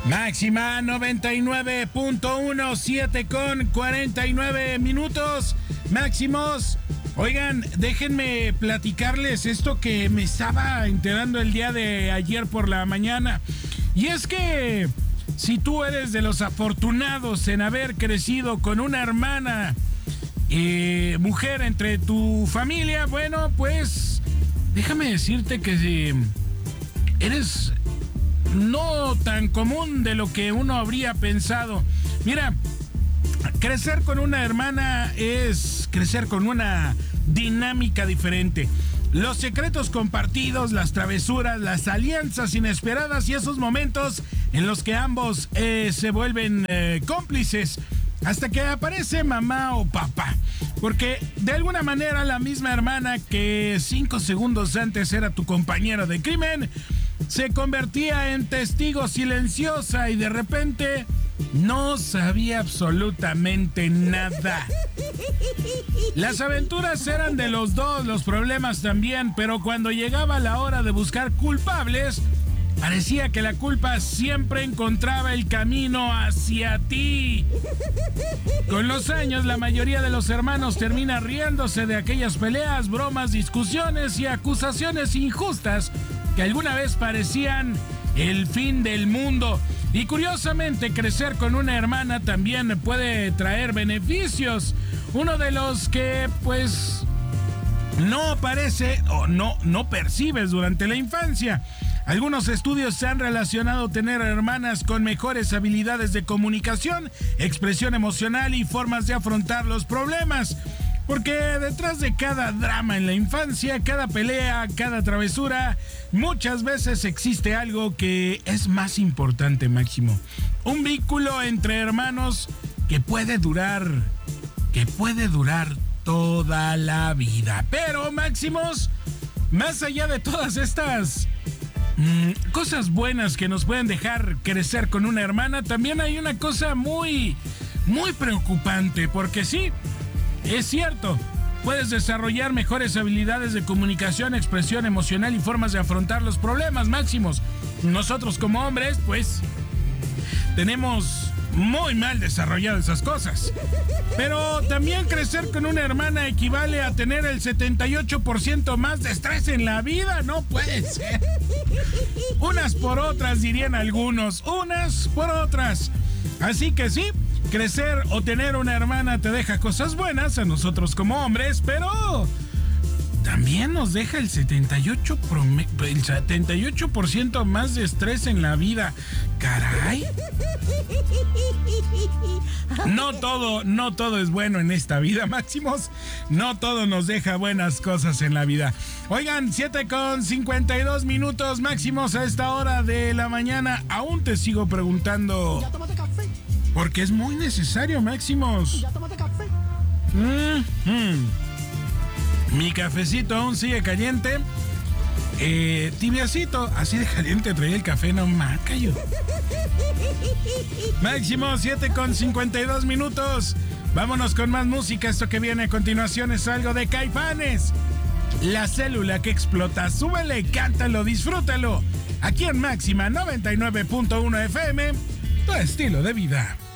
Máxima 99.1, 7 con 49 minutos. Máximos, oigan, déjenme platicarles esto que me estaba enterando el día de ayer por la mañana. Y es que si tú eres de los afortunados en haber crecido con una hermana mujer entre tu familia, bueno, pues déjame decirte que eres no tan común de lo que uno habría pensado. Mira, crecer con una hermana es crecer con una dinámica diferente. Los secretos compartidos, las travesuras, las alianzas inesperadas y esos momentos en los que ambos se vuelven cómplices hasta que aparece mamá o papá. Porque de alguna manera la misma hermana que 5 segundos antes era tu compañera de crimen se convertía en testigo silenciosa y de repente no sabía absolutamente nada. Las aventuras eran de los dos, los problemas también, pero cuando llegaba la hora de buscar culpables, parecía que la culpa siempre encontraba el camino hacia ti. Con los años, la mayoría de los hermanos termina riéndose de aquellas peleas, bromas, discusiones y acusaciones injustas que alguna vez parecían el fin del mundo. Y curiosamente, crecer con una hermana también puede traer beneficios. Uno de los que, pues, no aparece o no percibes durante la infancia. Algunos estudios se han relacionado tener hermanas con mejores habilidades de comunicación, expresión emocional y formas de afrontar los problemas. Porque detrás de cada drama en la infancia, cada pelea, cada travesura, muchas veces existe algo que es más importante, Máximo. Un vínculo entre hermanos que puede durar toda la vida. Pero, Máximos, más allá de todas estas cosas buenas que nos pueden dejar crecer con una hermana, también hay una cosa muy, muy preocupante, porque sí, es cierto, puedes desarrollar mejores habilidades de comunicación, expresión emocional y formas de afrontar los problemas, Máximos. Nosotros como hombres, pues, tenemos muy mal desarrolladas esas cosas. Pero también crecer con una hermana equivale a tener el 78% más de estrés en la vida. No puede ser. Unas por otras, dirían algunos. Unas por otras. Así que sí, crecer o tener una hermana te deja cosas buenas a nosotros como hombres, pero también nos deja el 78% más de estrés en la vida. Caray. No todo es bueno en esta vida, Máximos. No todo nos deja buenas cosas en la vida. Oigan, 7 con 52 minutos, Máximos, a esta hora de la mañana. Aún te sigo preguntando. ¿Ya tomaste café? Porque es muy necesario, Máximos. ¿Ya tomaste café? Mi cafecito aún sigue caliente. Tibiacito, así de caliente traía el café, no más cayó. Máximo 7 con 52 minutos. Vámonos con más música. Esto que viene a continuación es algo de Caifanes. La célula que explota. Súbele, cántalo, disfrútalo. Aquí en Máxima 99.1 FM, tu estilo de vida.